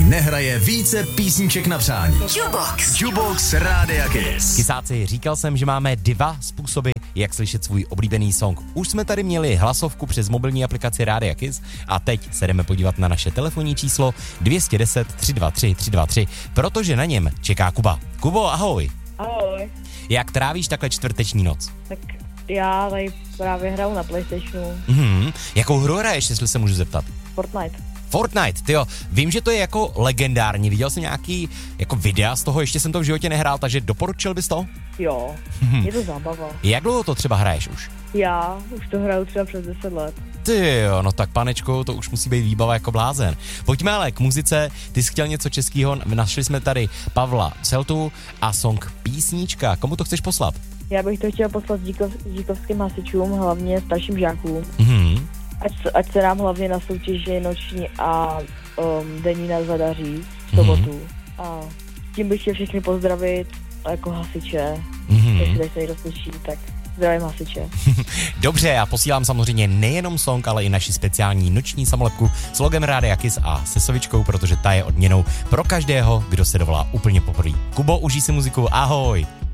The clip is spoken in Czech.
nehraje více písniček na přání. Jukebox Rádia Kiss. Kysáci, říkal jsem, že máme 2 způsoby, jak slyšet svůj oblíbený song. Už jsme tady měli hlasovku přes mobilní aplikaci Rádia Kiss a teď se jdeme podívat na naše telefonní číslo 210 323 323, protože na něm čeká Kuba. Kubo, ahoj. Ahoj. Jak trávíš takhle čtvrteční noc? Tak já tady právě hraju na PlayStationu. Jakou hru hraješ, jestli se můžu zeptat? Fortnite, tyjo, vím, že to je jako legendární, viděl jsi nějaký jako videa z toho, ještě jsem to v životě nehrál, takže doporučil bys to? Jo, je to zábava. Jak dlouho to třeba hraješ už? Já už to hraju třeba přes 10 let. Tyjo, no tak panečku, to už musí být výbava jako blázen. Pojďme ale k muzice, ty jsi chtěl něco českého, našli jsme tady Pavla Celtu a song Písnička, komu to chceš poslat? Já bych to chtěla poslat díkovským hasičům, hlavně starším žákům. Ať se nám hlavně na soutěži noční a denní nás zadaří v sobotu. A tím bych chtěl všechny pozdravit jako hasiče. Jestli se někdo slyší, tak zdravím hasiče. Dobře, já posílám samozřejmě nejenom song, ale i naši speciální noční samolepku s logem Rádia Kiss a se sovičkou, protože ta je odměnou pro každého, kdo se dovolá úplně poprvé. Kubo, užij si muziku, ahoj!